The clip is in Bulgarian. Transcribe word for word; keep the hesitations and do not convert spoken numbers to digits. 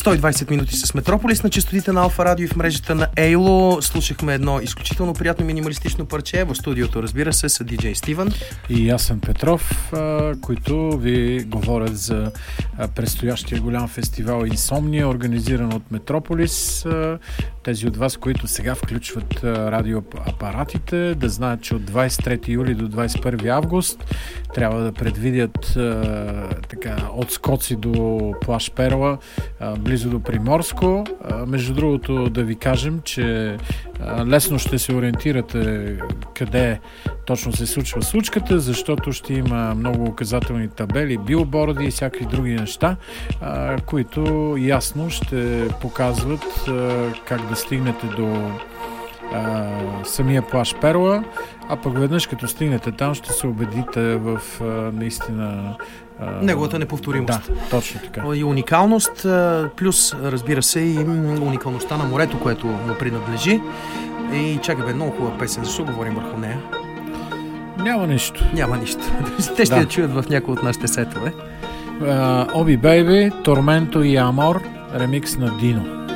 сто и двайсет минути с Метрополис на честотите на Алфа Радио и в мрежата на Ейло. Слушахме едно изключително приятно минималистично парче. В студиото, разбира се, са диджей Стивън и Ясен Петров, които ви говорят за предстоящия голям фестивал Инсомния, организиран от Метрополис. Тези от вас, които сега включват радиоапаратите, да знаят, че от двайсет и трети юли до двайсет и първи август трябва да предвидят така отскоци до плаж Перла, близо до Приморско. Между другото, да ви кажем, че лесно ще се ориентирате къде точно се случва случката, защото ще има много указателни табели, билборди и всякакви други неща, които ясно ще показват как да стигнете до самия плаж Перла, а пък веднъж като стигнете там, ще се убедите в наистина неговата неповторимост. Да, точно така. И уникалност, плюс, разбира се, и уникалността на морето, което му принадлежи. И чакай бе, много хубава песен, защо говорим върху нея? Няма нищо. Няма нищо. Те ще да. я чуят в някои от нашите сетове. Оби Бейби, Торменто и Амор, ремикс на Дино.